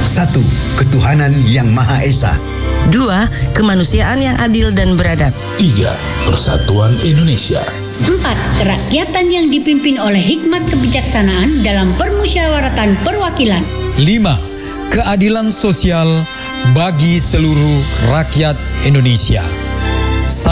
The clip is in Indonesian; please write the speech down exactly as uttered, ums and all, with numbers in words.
Satu, ketuhanan yang Maha Esa. Dua, kemanusiaan yang adil dan beradab. Tiga, persatuan Indonesia. Empat, kerakyatan yang dipimpin oleh hikmat kebijaksanaan dalam permusyawaratan perwakilan. Lima, keadilan sosial bagi seluruh rakyat Indonesia.